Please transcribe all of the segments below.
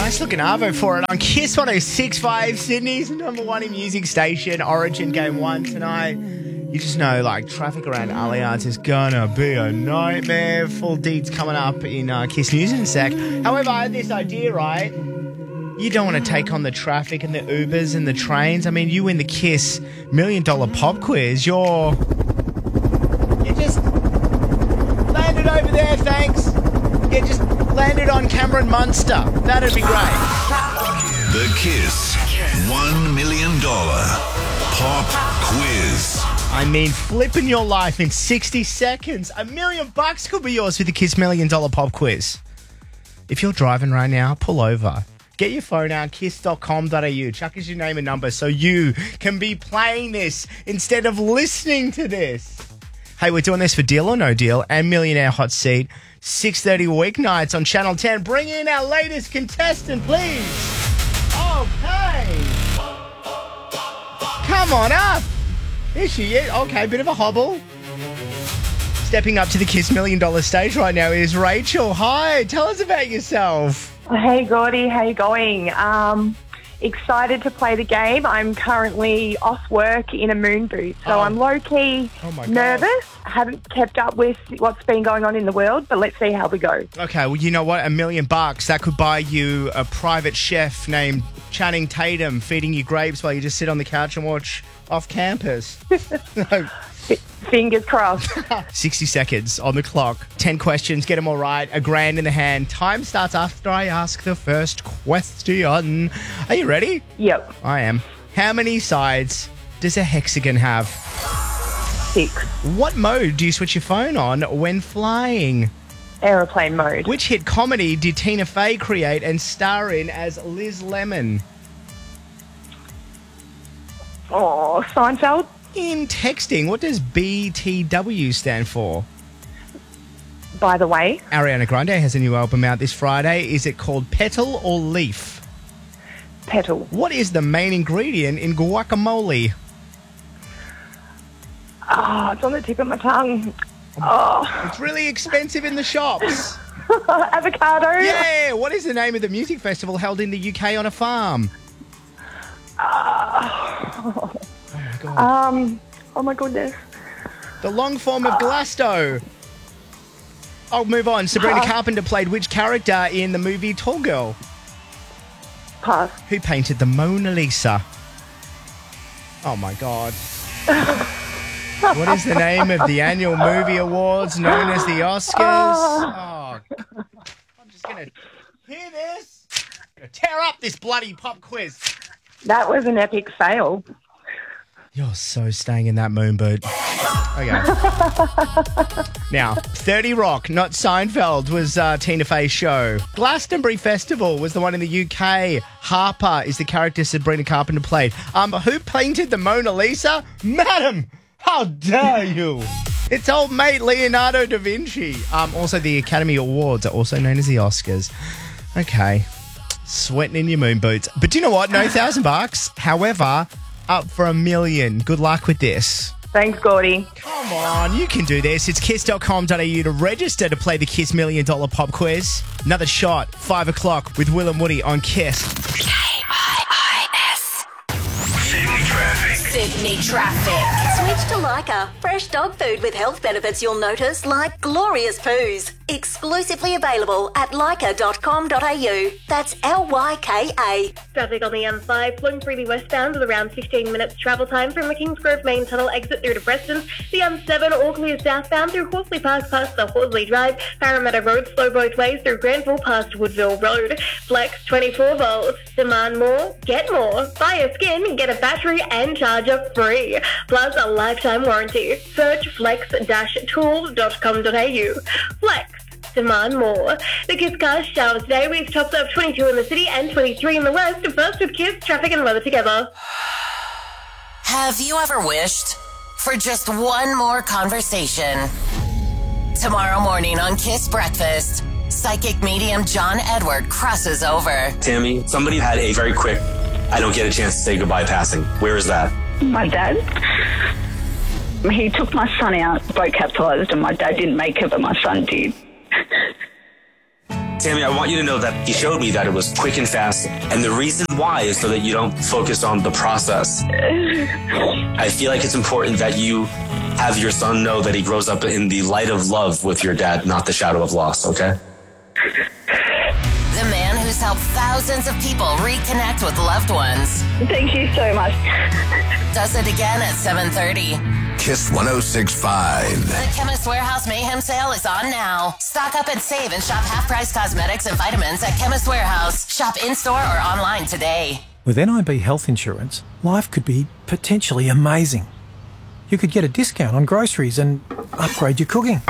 Nice looking arvo for it on Kiss 106.5, Sydney's number one in music station. Origin Game 1 tonight. You just know, like, traffic around Allianz is gonna be a nightmare. Full deeds coming up in Kiss News in a sec. However, I had this idea, right? You don't want to take on the traffic and the Ubers and the trains. I mean, you win the Kiss $1 Million Pop Quiz. You just landed over there, thanks. You just landed on Cameron Munster. That'd be great. The Kiss $1 Million Pop Quiz. I mean, flipping your life in 60 seconds. $1 million could be yours with the Kiss $1 Million Pop Quiz. If you're driving right now, pull over. Get your phone out, kiss.com.au. Chuck us your name and number so you can be playing this instead of listening to this. Hey, we're doing this for Deal or No Deal and Millionaire Hot Seat. 6:30 weeknights on Channel 10. Bring in our latest contestant, please. Okay. Come on up. Here she is. Okay, bit of a hobble. Stepping up to the Kiss $1 Million stage right now is Rachel. Hi, tell us about yourself. Hey, Gordy, how you going? Excited to play the game. I'm currently off work in a moon boot, so I'm low-key nervous. Haven't kept up with what's been going on in the world, but let's see how we go. Okay, well, you know what? $1 million, that could buy you a private chef named Channing Tatum feeding you grapes while you just sit on the couch and watch off campus. Fingers crossed. 60 seconds on the clock. 10 questions. Get them all right. $1,000 in the hand. Time starts after I ask the first question. Are you ready? Yep. I am. How many sides does a hexagon have? 6. What mode do you switch your phone on when flying? Aeroplane mode. Which hit comedy did Tina Fey create and star in as Liz Lemon? Oh, Seinfeld. In texting, what does BTW stand for? By the way. Ariana Grande has a new album out this Friday. Is it called Petal or Leaf? Petal. What is the main ingredient in guacamole? Oh, it's on the tip of my tongue. Oh. It's really expensive in the shops. Avocado. Yeah. What is the name of the music festival held in the UK on a farm? Oh my God. Oh my goodness. The long form of Glasto. I'll move on. Sabrina Carpenter played which character in the movie Tall Girl? Pass. Who painted the Mona Lisa? Oh my God. What is the name of the annual movie awards known as the Oscars? Oh, I'm just going to hear this. I'm going to tear up this bloody pop quiz. That was an epic fail. You're so staying in that moon boot. Okay. Now, 30 Rock, not Seinfeld, was Tina Fey's show. Glastonbury Festival was the one in the UK. Harper is the character Sabrina Carpenter played. Who painted the Mona Lisa? Madam, how dare you? It's old mate Leonardo da Vinci. Also, the Academy Awards are also known as the Oscars. Okay. Sweating in your moon boots. But do you know what? No $1,000. However, up for $1 million. Good luck with this. Thanks, Gordy. Come on, you can do this. It's kiss.com.au to register to play the Kiss $1 Million Pop Quiz. Another shot, 5 o'clock with Will and Woody on Kiss. KIIS. Sydney traffic. Sydney traffic. Switch to Leica. Fresh dog food with health benefits you'll notice, like glorious poos. Exclusively available at leica.com.au. That's LYKA. Traffic on the M5 flowing freely westbound with around 15 minutes travel time from the Kingsgrove main tunnel exit through to Preston. The M7 all clear southbound through Horsley Park past the Horsley Drive. Parramatta Road slow both ways through Granville past Woodville Road. Flex 24 volts. Demand more, get more. Buy a skin, get a battery and charger free. Plus a lifetime warranty. Search flex-tools.com.au. Flex. Demand more. The Kiss Car shower today with tops of 22 in the city and 23 in the west. First with Kiss, traffic and weather together. Have you ever wished for just one more conversation? Tomorrow morning on Kiss Breakfast, psychic medium John Edward crosses over. Tammy, somebody had a very quick, I don't get a chance to say goodbye passing. Where is that? My dad. He took my son out, boat capsized, and my dad didn't make it, but my son did. Tammy, I want you to know that he showed me that it was quick and fast. And the reason why is so that you don't focus on the process. I feel like it's important that you have your son know that he grows up in the light of love with your dad, not the shadow of loss, okay? The man who's helped thousands of people reconnect with loved ones. Thank you so much. Does it again at 7:30. Kiss 106.5. The Chemist Warehouse Mayhem Sale is on now. Stock up and save and shop half-price cosmetics and vitamins at Chemist Warehouse. Shop in-store or online today. With NIB Health Insurance, life could be potentially amazing. You could get a discount on groceries and upgrade your cooking.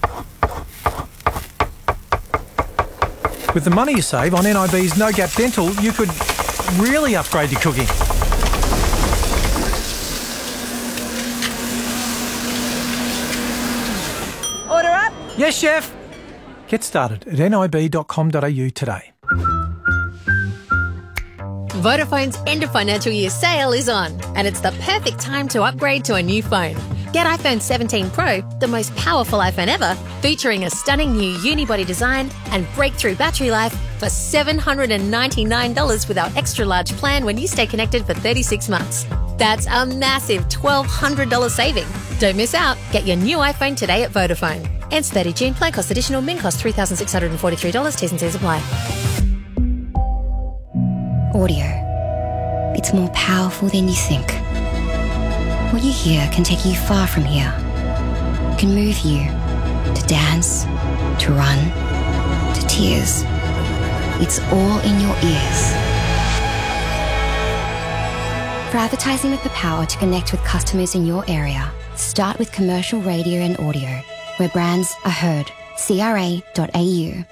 With the money you save on NIB's No Gap Dental, you could really upgrade your cooking. Order up? Yes, chef. Get started at nib.com.au today. Vodafone's end of financial year sale is on, and it's the perfect time to upgrade to a new phone. Get iPhone 17 Pro, the most powerful iPhone ever, featuring a stunning new unibody design and breakthrough battery life for $799 with our extra large plan when you stay connected for 36 months. That's a massive $1,200 saving. Don't miss out. Get your new iPhone today at Vodafone. Ends 30 June. Plan cost additional. Min cost $3,643. T's and C's apply. Audio. It's more powerful than you think. What you hear can take you far from here. It can move you to dance, to run, to tears. It's all in your ears. For advertising with the power to connect with customers in your area, start with commercial radio and audio, where brands are heard. CRA.au.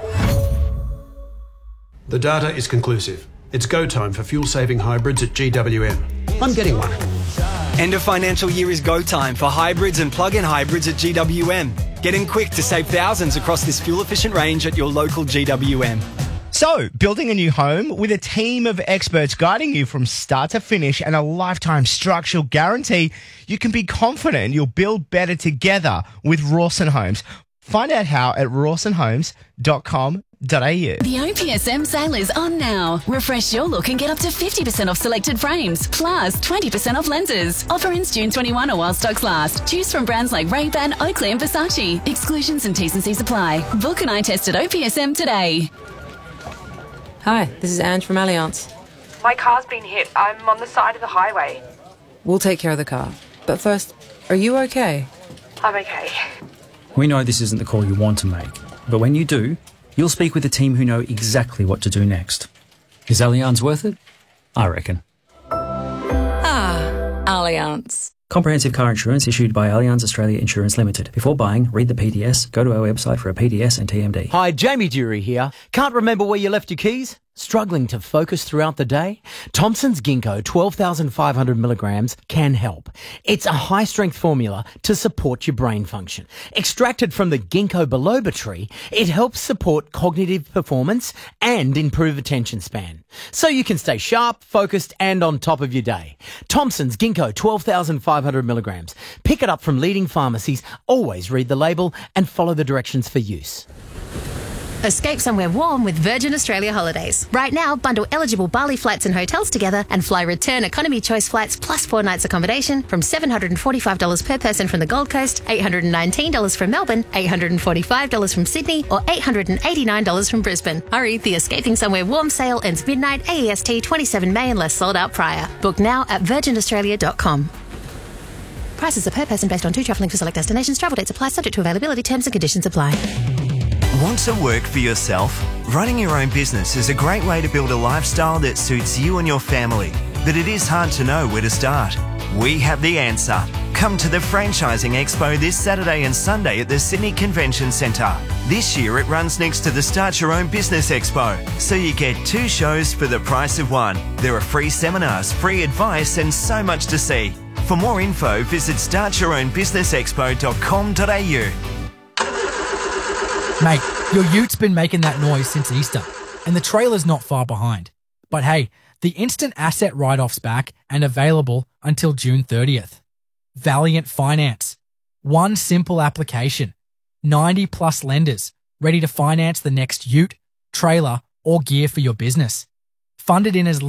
The data is conclusive. It's go time for fuel-saving hybrids at GWM. I'm getting one. End of financial year is go time for hybrids and plug-in hybrids at GWM. Get in quick to save thousands across this fuel-efficient range at your local GWM. So, building a new home with a team of experts guiding you from start to finish and a lifetime structural guarantee, you can be confident you'll build better together with Rawson Homes. Find out how at rawsonhomes.com.au. The OPSM sale is on now. Refresh your look and get up to 50% off selected frames, plus 20% off lenses. Offer ends June 21 or while stocks last. Choose from brands like Ray-Ban, Oakley and Versace. Exclusions and T's and C's apply. Book an eye test at OPSM today. Hi, this is Ange from Allianz. My car's been hit. I'm on the side of the highway. We'll take care of the car. But first, are you okay? I'm okay. We know this isn't the call you want to make, but when you do, you'll speak with a team who know exactly what to do next. Is Allianz worth it? I reckon. Allianz. Comprehensive car insurance issued by Allianz Australia Insurance Limited. Before buying, read the PDS, go to our website for a PDS and TMD. Hi, Jamie Dury here. Can't remember where you left your keys? Struggling to focus throughout the day? Thompson's Ginkgo 12,500 milligrams can help. It's a high-strength formula to support your brain function. Extracted from the ginkgo biloba tree, it helps support cognitive performance and improve attention span. So you can stay sharp, focused, and on top of your day. Thompson's Ginkgo 12,500 milligrams. Pick it up from leading pharmacies. Always read the label and follow the directions for use. Escape somewhere warm with Virgin Australia Holidays. Right now, bundle eligible Bali flights and hotels together and fly return economy choice flights plus 4 nights accommodation from $745 per person from the Gold Coast, $819 from Melbourne, $845 from Sydney, or $889 from Brisbane. Hurry, the Escaping Somewhere Warm sale ends midnight AEST 27 May unless sold out prior. Book now at virginaustralia.com. Prices are per person based on 2 travelling for select destinations. Travel dates apply, subject to availability. Terms and conditions apply. Want to work for yourself? Running your own business is a great way to build a lifestyle that suits you and your family, but it is hard to know where to start. We have the answer. Come to the Franchising Expo this Saturday and Sunday at the Sydney Convention Centre. This year it runs next to the Start Your Own Business Expo, so you get 2 shows for the price of 1. There are free seminars, free advice and so much to see. For more info, visit startyourownbusinessexpo.com.au. Mate, your ute been making that noise since Easter, and the trailer's not far behind. But hey, the instant asset write-off's back and available until June 30th. Valiant Finance. One simple application. 90 plus lenders ready to finance the next ute, trailer, or gear for your business. Funded in as